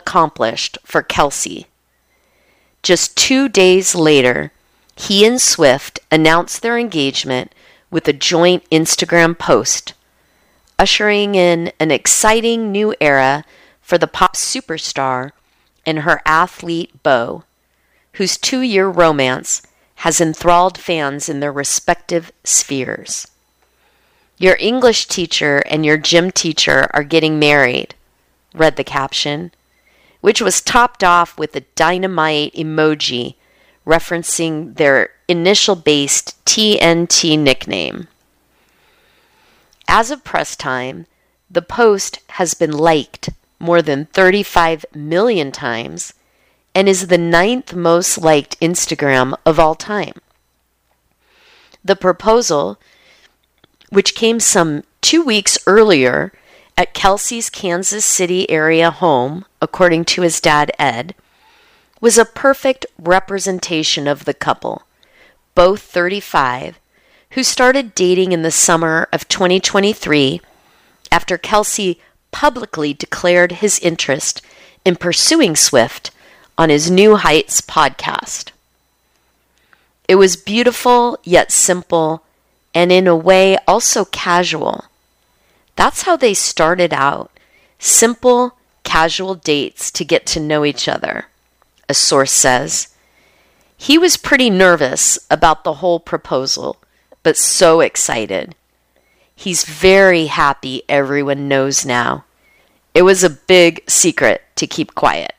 accomplished for Kelce. Just 2 days later, he and Swift announced their engagement with a joint Instagram post, ushering in an exciting new era for the pop superstar and her athlete beau, whose 2-year romance has enthralled fans in their respective spheres. Your English teacher and your gym teacher are getting married, read the caption, which was topped off with a dynamite emoji referencing their initial-based TNT nickname. As of press time, the post has been liked more than 35 million times and is the 9th most liked Instagram of all time. The proposal, which came some 2 weeks earlier at Kelce's Kansas City area home, according to his dad Ed, was a perfect representation of the couple, both 35, who started dating in the summer of 2023 after Kelce publicly declared his interest in pursuing Swift on his New Heights podcast. It was beautiful yet simple, and in a way also casual. That's how they started out, simple, casual dates to get to know each other, a source says. He was pretty nervous about the whole proposal, but so excited. He's very happy everyone knows now. It was a big secret to keep quiet.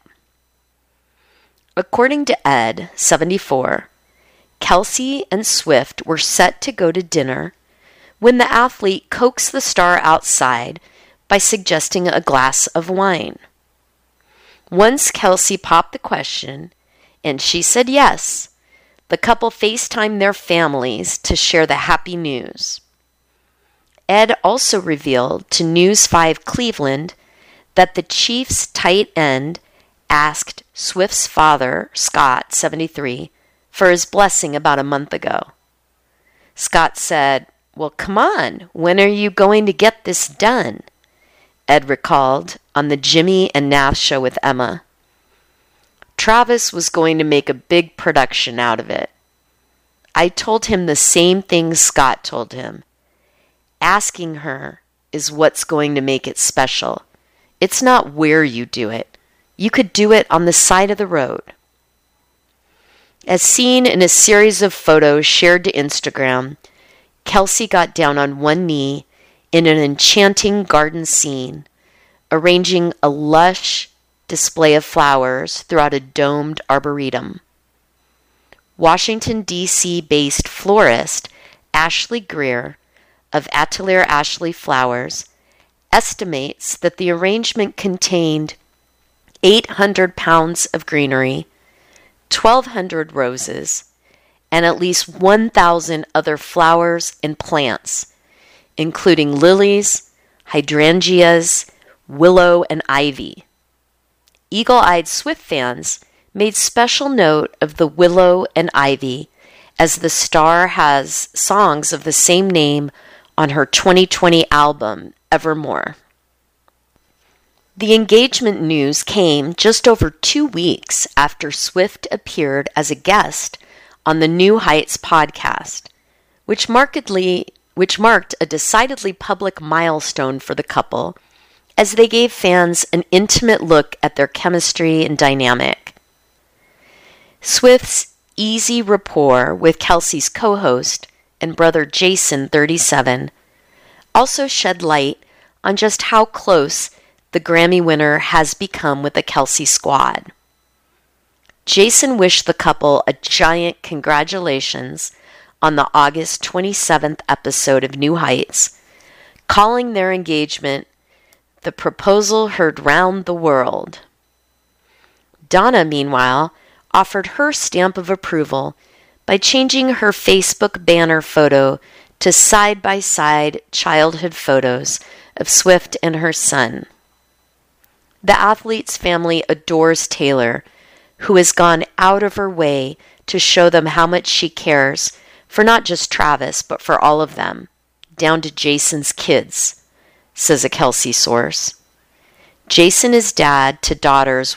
According to Ed, 74, Kelce and Swift were set to go to dinner when the athlete coaxed the star outside by suggesting a glass of wine. Once Kelce popped the question, and she said yes, the couple FaceTimed their families to share the happy news. Ed also revealed to News 5 Cleveland that the Chiefs' tight end asked Swift's father, Scott, 73, for his blessing about a month ago. Scott said, "Well, come on, when are you going to get this done?" Ed recalled on the Jimmy and Nath show with Emma. Travis was going to make a big production out of it. I told him the same thing Scott told him. Asking her is what's going to make it special. It's not where you do it. You could do it on the side of the road. As seen in a series of photos shared to Instagram, Kelce got down on one knee in an enchanting garden scene, arranging a lush display of flowers throughout a domed arboretum. Washington, D.C.-based florist Ashley Greer of Atelier Ashley Flowers estimates that the arrangement contained 800 pounds of greenery, 1,200 roses, and at least 1,000 other flowers and plants, including lilies, hydrangeas, willow, and ivy. Eagle-eyed Swift fans made special note of the willow and ivy, as the star has songs of the same name on her 2020 album, Evermore. The engagement news came just over 2 weeks after Swift appeared as a guest on the New Heights podcast, which marked a decidedly public milestone for the couple as they gave fans an intimate look at their chemistry and dynamic. Swift's easy rapport with Kelce's co-host and brother Jason, 37, also shed light on just how close the Grammy winner has become with the Kelce squad. Jason wished the couple a giant congratulations on the August 27th episode of New Heights, calling their engagement the proposal heard round the world. Donna, meanwhile, offered her stamp of approval by changing her Facebook banner photo to side-by-side childhood photos of Swift and her son. The athlete's family adores Taylor, who has gone out of her way to show them how much she cares for not just Travis, but for all of them, down to Jason's kids, says a Kelce source. Jason is dad to daughters